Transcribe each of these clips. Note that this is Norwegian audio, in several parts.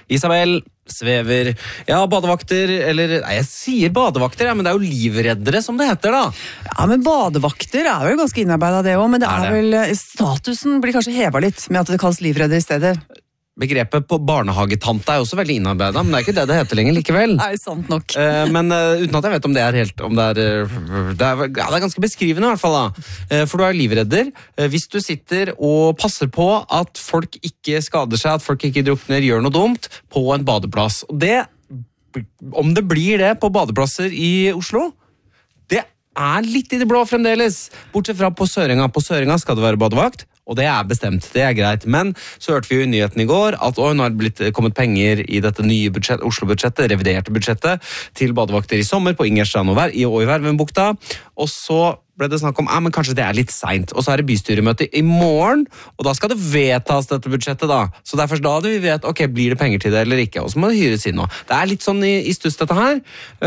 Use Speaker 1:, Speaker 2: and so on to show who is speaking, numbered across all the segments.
Speaker 1: Isabel svever. Ja, badevakter, eller nei, jeg sier badevakter, ja, men det er jo livreddere som det heter da.
Speaker 2: Ja, men badevakter er vel ganske innarbeidet det også, men det er vel, statusen blir kanskje hevet litt med at det kalles livredder i stedet.
Speaker 1: Begrepet på barnehagetante er jo også veldig innarbeidet, men det er ikke det heter lenger likevel.
Speaker 2: Nei, sant nok.
Speaker 1: Men uten at jeg vet om det er helt, det er ganske beskrivende i hvert fall da. For du er livredder. Hvis du sitter og passer på at folk ikke skader seg, at folk ikke drukner, gjør noe dumt på en badeplass. Og det, om det blir det på badeplasser i Oslo, det er litt i det blå fremdeles. Bortsett fra på Sørenga. På Sørenga skal det være badevakt. Og det er bestemt, det er greit. Men så hørte vi jo i nyheten i går at nå har det kommet penger i dette nye Oslo-budsjettet, reviderte budsjettet, til badevakter i sommer på Ingerstrand og i Vervenbukta. Og så ble det snakk om, men kanskje det er litt sent. Og så er det bystyremøte i morgen, og da skal det vedtas dette budsjettet da. Så det er først da vi vet, ok, blir det penger til det eller ikke? Og så må det hyres inn nå. Det er litt sånn i stuss dette her.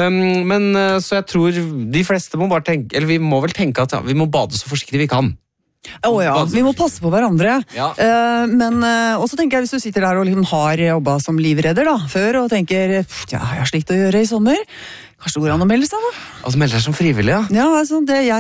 Speaker 1: Så jeg tror de fleste må bare tenke, eller vi må vel tenke at vi må bade så forsiktig vi kan.
Speaker 2: Ja, vi må passe på hverandre.
Speaker 1: Ja.
Speaker 2: Men også tenker jeg, hvis du sitter der og liksom har jobbet som livredder da, før, og tenker, ja, jeg har slikt å gjøre i sommer, kanskje det går an å melde seg da?
Speaker 1: Altså melde seg som frivillig, ja?
Speaker 2: Ja, altså,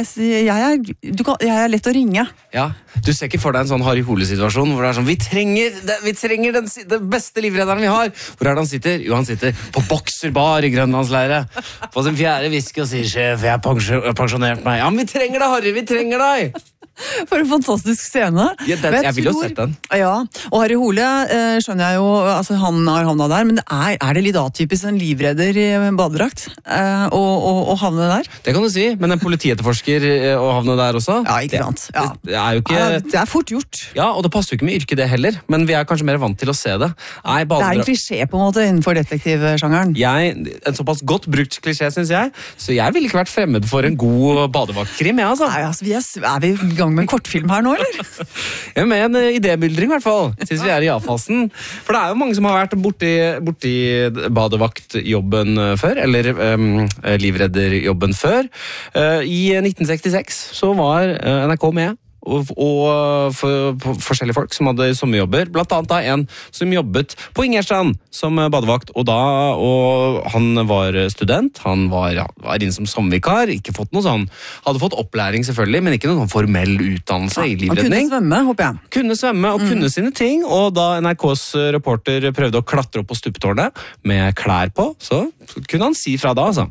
Speaker 2: jeg er lett å ringe.
Speaker 1: Ja, du ser ikke for deg en sånn Harry Hole-situasjon, hvor det er sånn, vi trenger den beste livredderen vi har. Hvor er det han sitter? Jo, han sitter på Bokserbar i Grønlandsleire, på sin 4. whisky og sier, sjef, jeg har pensjonert meg. Ja, men vi trenger deg, Harry, vi trenger deg!
Speaker 2: For en fantastisk scene.
Speaker 1: Ja, jeg vil jo sett den.
Speaker 2: Ja, og Harry Hole skjønner jeg jo, altså han har havnet der, men er det litt atypisk en livredder i badedrakt å havne der?
Speaker 1: Det kan du si, men en politietterforsker å havne der også?
Speaker 2: Ja, ikke sant. Ja.
Speaker 1: Det er jo ikke...
Speaker 2: Det er fort gjort.
Speaker 1: Ja, og det passer jo ikke med yrket det heller, men vi er kanskje mer vant til å se det.
Speaker 2: Det er en klisjé på en måte innenfor detektivsjangeren.
Speaker 1: En såpass godt brukt klisjé, synes jeg, så jeg ville ikke vært fremmed for en god badevaktkrim, ja, altså.
Speaker 2: Nei, altså, er vi i gang med en kortfilm her nå, eller?
Speaker 1: Ja, med en idémyldring i hvert fall, synes vi er i A-fasen. For det er jo mange som har vært borti badevaktjobben før, eller livredderjobben før. I 1966 så var NRK med, og forskjellige folk som hadde sommerjobber, blant annet da en som jobbet på Ingerstrand som badevakt, og han var student, han var inne som sommervikar, ikke fått noe sånn, hadde fått opplæring selvfølgelig, men ikke noen sånn formell utdannelse i livredning.
Speaker 2: Han kunne svømme, håper jeg. Kunne
Speaker 1: svømme og kunne sine ting, og da NRKs reporter prøvde å klatre opp på stupetårnet med klær på, så kunne han si fra da, altså.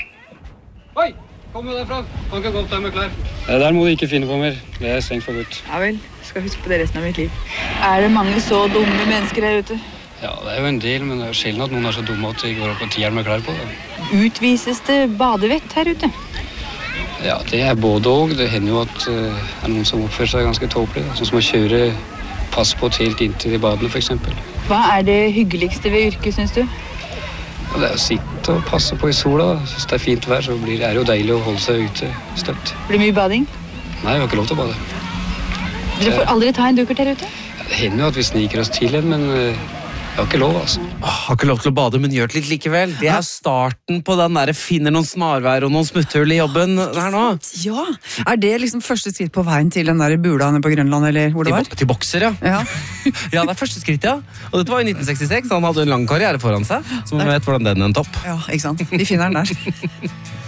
Speaker 1: Oi! Kom med derfra, kan ikke gå opp der med klær.
Speaker 3: Der må du ikke finne på mer, det er strengt forbudt.
Speaker 4: Ja vel, skal huske på det resten av mitt liv. Er det mange så dumme mennesker her ute?
Speaker 3: Ja, det er jo en del, men det er jo sjelden at noen er så dumme at de går opp på tieren med klær på. Da.
Speaker 4: Utvises det badevett her ute?
Speaker 3: Ja, det er både og. Det hender jo at det er noen som oppfører seg ganske tåpelig, sånn som å kjøre pass på helt inntil i badene for eksempel.
Speaker 4: Hva er det hyggeligste ved yrket, synes du?
Speaker 3: Det er å sitte og passe på i sola. Hvis det er fint vær, så er det jo deilig å holde seg ute støtt.
Speaker 4: Blir det mye bading?
Speaker 3: Nei, vi har ikke lov til å bade.
Speaker 4: Dere får aldri ta en dukkert her ute?
Speaker 3: Det hender jo at vi sniker oss til en, men jeg har ikke lov, altså.
Speaker 1: Har ikke lov til å bade, men gjør det litt likevel. Det er starten på den der finner noen snarveier og noen smutthull i jobben der nå.
Speaker 2: Ja, er det liksom første skritt på veien til den der bula nede på Grønland, eller hvor det var?
Speaker 1: Til Bokser, ja. Ja, det er første skritt, ja. Og dette var i 1966, han hadde en lang karriere foran seg, så man vet hvordan den endte opp.
Speaker 2: Ja, ikke sant. Vi finner den der.